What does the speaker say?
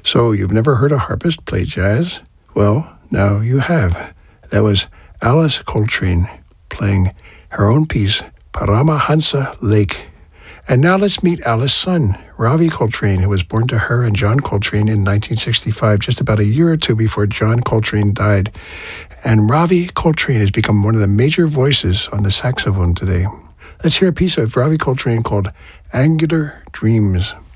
So you've never heard a harpist play jazz? Well, now you have. That was Alice Coltrane playing her own piece, Paramahansa Lake. And now let's meet Alice's son, Ravi Coltrane, who was born to her and John Coltrane in 1965, just about a year or two before John Coltrane died. And Ravi Coltrane has become one of the major voices on the saxophone today. Let's hear a piece of Ravi Coltrane called Angular Dreams.